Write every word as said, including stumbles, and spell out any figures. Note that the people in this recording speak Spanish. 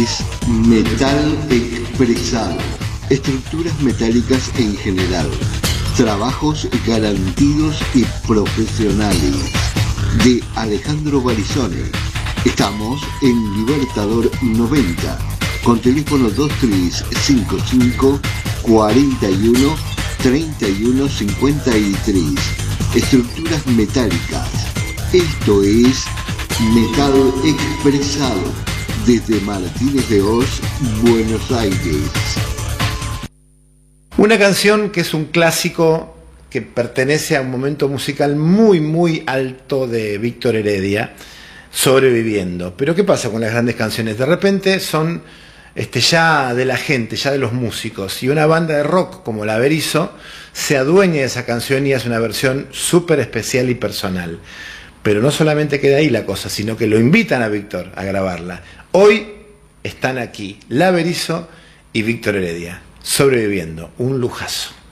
es metal expresado, estructuras metálicas en general, trabajos garantidos y profesionales, de Alejandro Barizone. Estamos en Libertador noventa, con teléfono dos tres cinco cinco, cuatro uno, treinta y uno cincuenta y tres. Estructuras metálicas. Esto es metal expresado, desde Martínez de Oz, Buenos Aires. Una canción que es un clásico, que pertenece a un momento musical muy muy alto de Víctor Heredia, Sobreviviendo. Pero ¿qué pasa con las grandes canciones? De repente son este, ya de la gente, ya de los músicos, y una banda de rock como la Berisso se adueña de esa canción y hace una versión súper especial y personal. Pero no solamente queda ahí la cosa, sino que lo invitan a Víctor a grabarla. Hoy están aquí la Berisso y Víctor Heredia, Sobreviviendo, un lujazo.